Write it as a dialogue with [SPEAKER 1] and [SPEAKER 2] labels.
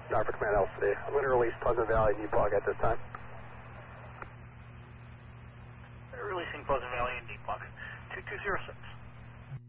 [SPEAKER 1] Norfolk Command Alpha. I'm going to release Pleasant Valley and Depog at this time.
[SPEAKER 2] Releasing Pleasant Valley and Depog. 2206.